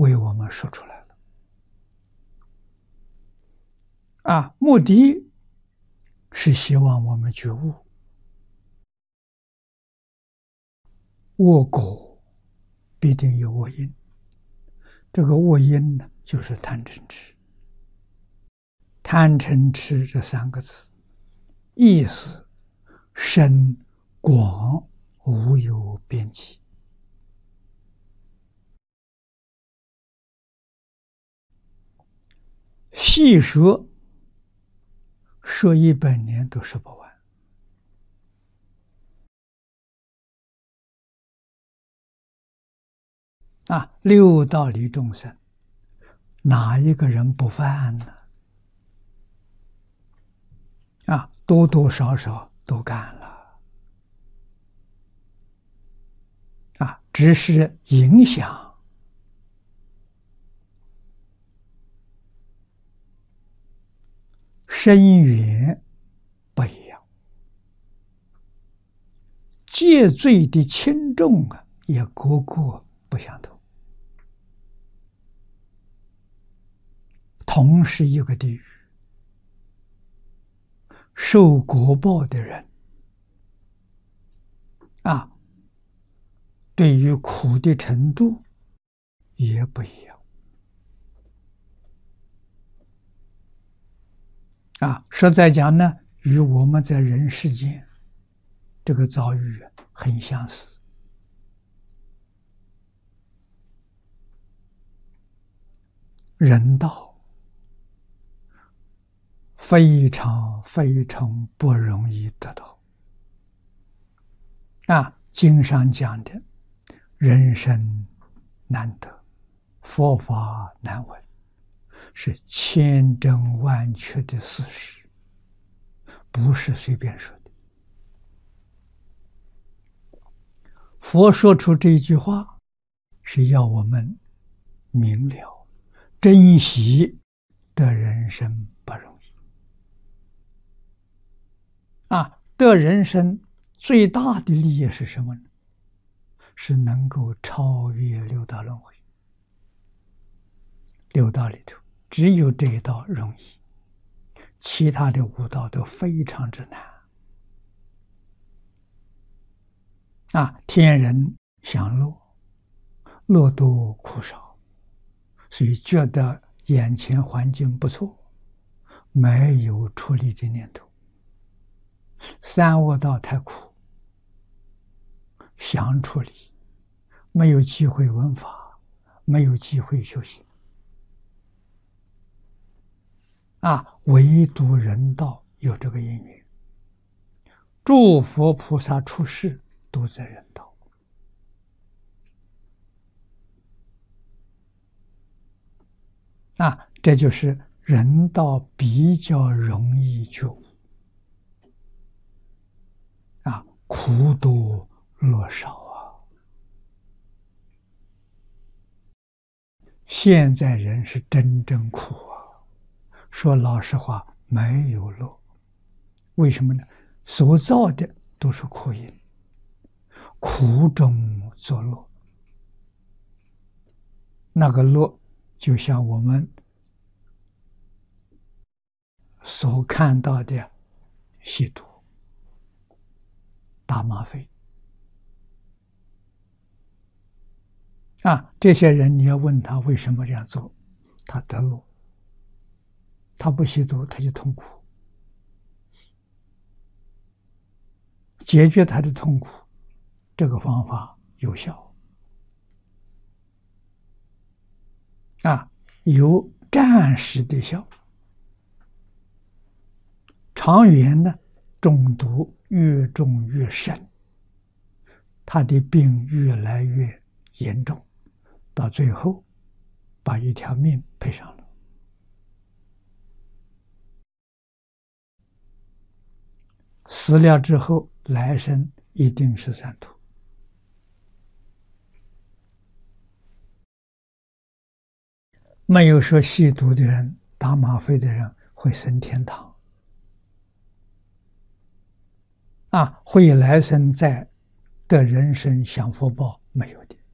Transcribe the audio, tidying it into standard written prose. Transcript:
为我们说出来了。目的是希望我们觉悟，恶果必定有恶因。这个恶因呢，就是贪嗔痴。贪嗔痴这三个字，意思深广无有边际。细说100年都说不完。六道里众生，哪一个人不犯呢？多多少少都干了。只是影响深远不一样，戒罪的轻重也个个不相同。同是一个地狱，受果报的人对于苦的程度也不一样。实在讲呢，与我们在人世间这个遭遇很相似。人道非常非常不容易得到。经上讲的人生难得，佛法难闻，是千真万确的事实，不是随便说的。佛说出这一句话，是要我们明了珍惜的人生不容易。得人生最大的利益是什么呢？是能够超越六道轮回。六道里头只有这一道容易，其他的五道都非常之难。天人享乐，乐多苦少，所以觉得眼前环境不错，没有出离的念头。三恶道太苦，想出离，没有机会闻法，没有机会修行。唯独人道有这个因缘，诸佛菩萨出世都在人道。这就是人道比较容易觉悟。苦多乐少现在人是真正苦说老实话，没有乐。为什么呢？所造的都是苦因，苦中作乐。那个乐就像我们所看到的吸毒、打吗啡这些人你要问他为什么这样做，他得乐。他不吸毒，他就痛苦。解决他的痛苦，这个方法有效。有暂时的效，长远呢，中毒越重越深，他的病越来越严重，到最后把一条命赔上了。死了之后，来生一定是三途。没有说吸毒的人、打吗啡的人会升天堂。会来生再得人生享福报，没有的。